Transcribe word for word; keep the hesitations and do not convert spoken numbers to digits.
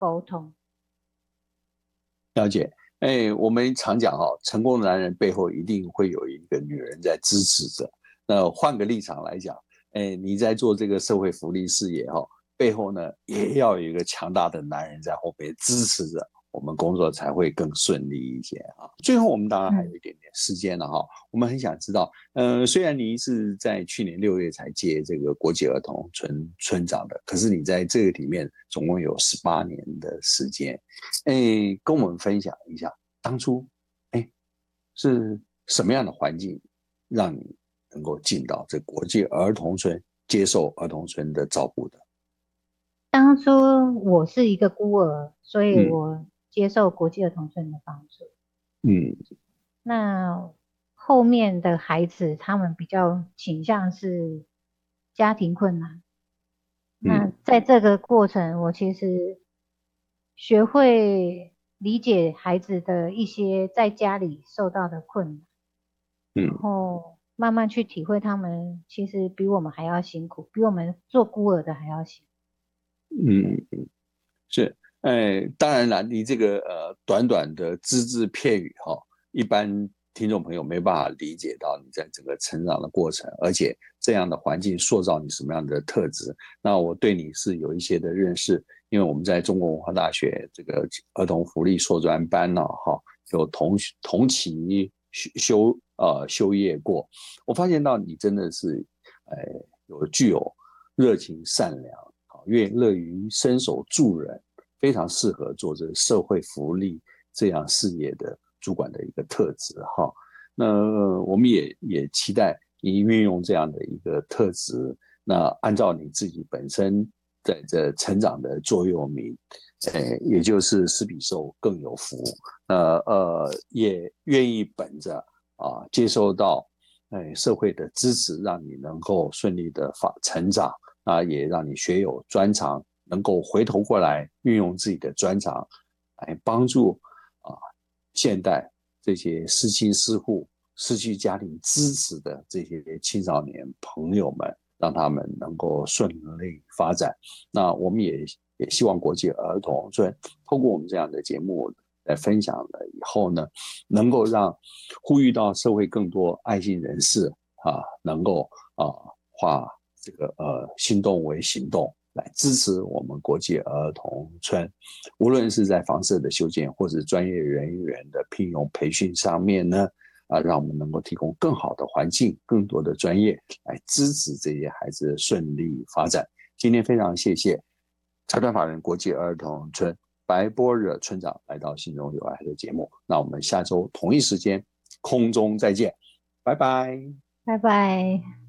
沟通。 了解。哎，我们常讲哦，成功的男人背后一定会有一个女人在支持着。那换个立场来讲，哎，你在做这个社会福利事业哈，背后呢也要有一个强大的男人在后面支持着，我们工作才会更顺利一些啊。最后，我们当然还有一点点时间了哈，我们很想知道，呃，虽然你是在去年六月才接这个国际儿童村村长的，可是你在这个里面总共有十八年的时间，哎，跟我们分享一下当初，哎，是什么样的环境让你能够进到这国际儿童村，接受儿童村的照顾的？ 当初我是一个孤儿，所以嗯我接受国际儿童村的帮助。 嗯那后面的孩子，他们比较倾向是家庭困难。那嗯在这个过程，我其实学会理解孩子的一些在家里受到的困难，然嗯后慢慢去体会他们其实比我们还要辛苦，比我们做孤儿的还要辛苦。 嗯，是。哎，当然了，你这个呃短短的只字片语哈、哦，一般听众朋友没办法理解到你在整个成长的过程，而且这样的环境塑造你什么样的特质。那我对你是有一些的认识，因为我们在中国文化大学这个儿童福利硕专班呢，哈，有同同期修呃修业过，我发现到你真的是，呃，有具有热情善良，好，愿乐于伸手助人，非常适合做这个社会福利这样事业的主管的一个特质哈。那我们也也期待你运用这样的一个特质，那按照你自己本身在这成长的座右铭，呃，也就是施比受更有福，呃呃，也愿意本着啊接受到哎社会的支持，让你能够顺利的发成长啊，也让你学有专长，能够回头过来运用自己的专长来帮助啊现代这些失亲失户、失去家庭支持的这些青少年朋友们，让他们能够顺利发展。那我们也也希望国际儿童村透过我们这样的节目来分享了以后呢，能够让呼吁到社会更多爱心人士啊，能够啊化这个呃心动为行动，来支持我们国际儿童村，无论是在房舍的修建或者专业人员的聘用培训上面呢，啊，让我们能够提供更好的环境、更多的专业来支持这些孩子的顺利发展。今天非常谢谢财团法人国际儿童村白波惹村长来到心中有爱的节目，那我们下周同一时间空中再见，拜拜。 拜拜。